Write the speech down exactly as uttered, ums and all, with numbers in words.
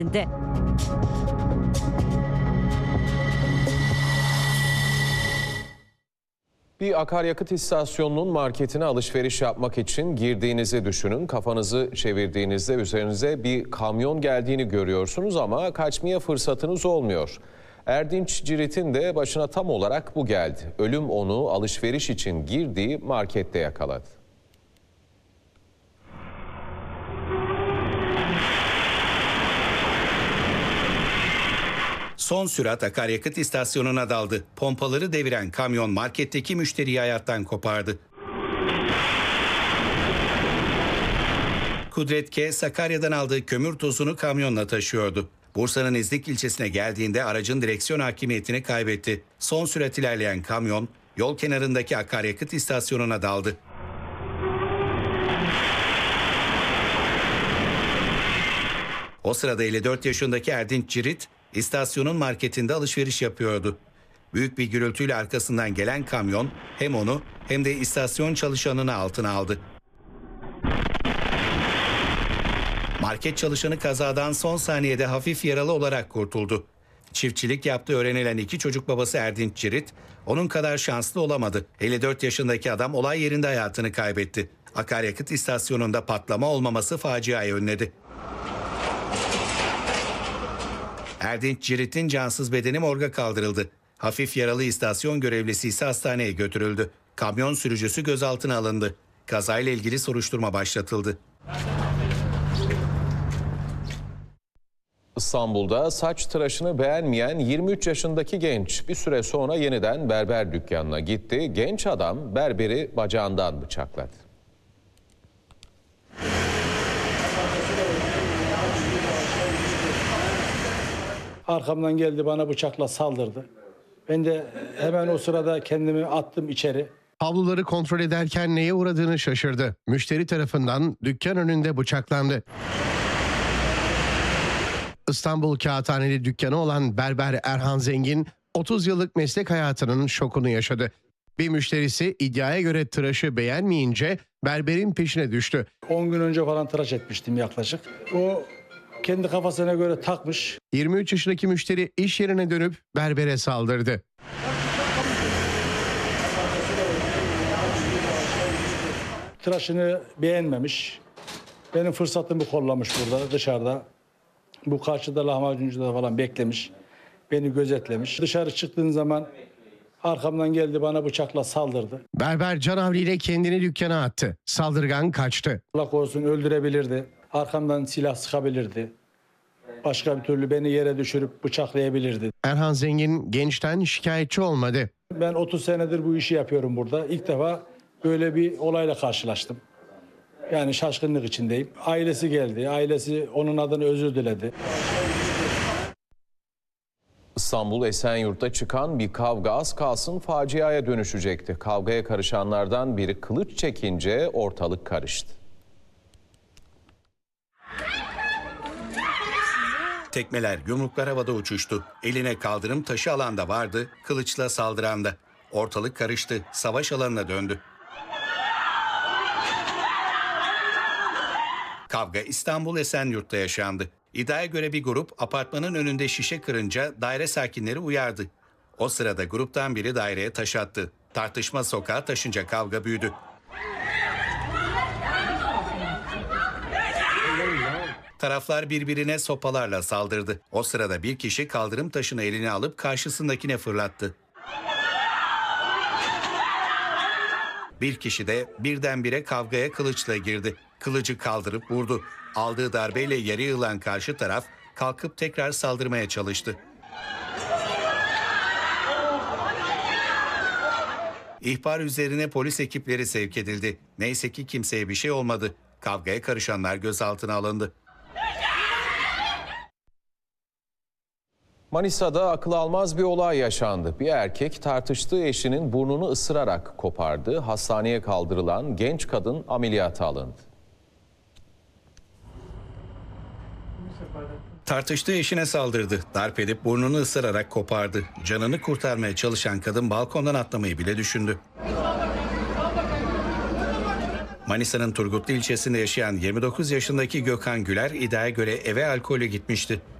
De. Bir akaryakıt istasyonunun marketine alışveriş yapmak için girdiğinizi düşünün. Kafanızı çevirdiğinizde üzerinize bir kamyon geldiğini görüyorsunuz ama kaçmaya fırsatınız olmuyor. Erdinç Cirit'in de başına tam olarak bu geldi. Ölüm onu alışveriş için girdiği markette yakaladı. Son sürat akaryakıt istasyonuna daldı. Pompaları deviren kamyon marketteki müşteriyi hayattan kopardı. Kudret K. Sakarya'dan aldığı kömür tozunu kamyonla taşıyordu. Bursa'nın İznik ilçesine geldiğinde aracın direksiyon hakimiyetini kaybetti. Son sürat ilerleyen kamyon yol kenarındaki akaryakıt istasyonuna daldı. O sırada elli dört yaşındaki Erdinç Cirit istasyonun marketinde alışveriş yapıyordu. Büyük bir gürültüyle arkasından gelen kamyon hem onu hem de istasyon çalışanını altına aldı. Market çalışanı kazadan son saniyede hafif yaralı olarak kurtuldu. Çiftçilik yaptığı öğrenilen iki çocuk babası Erdinç Cirit, onun kadar şanslı olamadı. elli dört yaşındaki adam olay yerinde hayatını kaybetti. Akaryakıt istasyonunda patlama olmaması faciayı önledi. Erdinç Cirit'in cansız bedeni morga kaldırıldı. Hafif yaralı istasyon görevlisi ise hastaneye götürüldü. Kamyon sürücüsü gözaltına alındı. Kazayla ilgili soruşturma başlatıldı. İstanbul'da saç tıraşını beğenmeyen yirmi üç yaşındaki genç bir süre sonra yeniden berber dükkanına gitti. Genç adam berberi bacağından bıçakladı. Arkamdan geldi, bana bıçakla saldırdı. Ben de hemen o sırada kendimi attım içeri. Havluları kontrol ederken neye uğradığını şaşırdı. Müşteri tarafından dükkan önünde bıçaklandı. İstanbul Kağıthaneli dükkanı olan berber Erhan Zengin otuz yıllık meslek hayatının şokunu yaşadı. Bir müşterisi iddiaya göre tıraşı beğenmeyince berberin peşine düştü. on gün önce falan tıraş etmiştim yaklaşık. O kendi kafasına göre takmış. yirmi üç yaşındaki müşteri iş yerine dönüp berbere saldırdı. Tıraşını beğenmemiş. Benim fırsatımı kollamış burada dışarıda. Bu karşıda lahmacuncuda falan beklemiş. Beni gözetlemiş. Dışarı çıktığın zaman arkamdan geldi, bana bıçakla saldırdı. Berber canavliyle kendini dükkana attı. Saldırgan kaçtı. Allah korusun öldürebilirdi. Arkamdan silah sıkabilirdi. Başka bir türlü beni yere düşürüp bıçaklayabilirdi. Erhan Zengin gençten şikayetçi olmadı. Ben otuz senedir bu işi yapıyorum burada. İlk defa böyle bir olayla karşılaştım. Yani şaşkınlık içindeyim. Ailesi geldi. Ailesi onun adına özür diledi. İstanbul Esenyurt'ta çıkan bir kavga az kalsın faciaya dönüşecekti. Kavgaya karışanlardan biri kılıç çekince ortalık karıştı. Tekmeler, yumruklar havada uçuştu. Eline kaldırım taşı alan da vardı, kılıçla saldıran da. Ortalık karıştı, savaş alanına döndü. Kavga İstanbul Esenyurt'ta yaşandı. İddiaya göre bir grup apartmanın önünde şişe kırınca daire sakinleri uyardı. O sırada gruptan biri daireye taş attı. Tartışma sokağa taşınca kavga büyüdü. Taraflar birbirine sopalarla saldırdı. O sırada bir kişi kaldırım taşını eline alıp karşısındakine fırlattı. Bir kişi de birdenbire kavgaya kılıçla girdi. Kılıcı kaldırıp vurdu. Aldığı darbeyle yere yığılan karşı taraf kalkıp tekrar saldırmaya çalıştı. İhbar üzerine polis ekipleri sevk edildi. Neyse ki kimseye bir şey olmadı. Kavgaya karışanlar gözaltına alındı. Manisa'da akıl almaz bir olay yaşandı. Bir erkek tartıştığı eşinin burnunu ısırarak kopardı. Hastaneye kaldırılan genç kadın ameliyata alındı. Tartıştığı eşine saldırdı. Darp edip burnunu ısırarak kopardı. Canını kurtarmaya çalışan kadın balkondan atlamayı bile düşündü. Manisa'nın Turgutlu ilçesinde yaşayan yirmi dokuz yaşındaki Gökhan Güler iddiaya göre eve alkolle gitmişti.